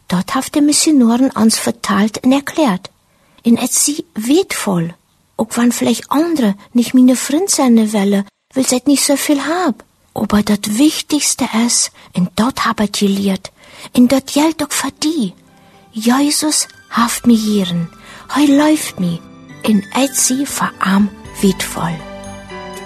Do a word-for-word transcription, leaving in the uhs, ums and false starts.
Dort hat der Missionoren uns vertalt und erklärt. Und es sie wertvoll. Auch wenn vielleicht andere nicht meine Freund sein wollen, weil sie nicht so viel haben. Aber das Wichtigste ist, und dort hab ich gelehrt, und das gilt auch für die. Jesus haft mir hieren, hei läuft mir, und et sie für am wertvoll.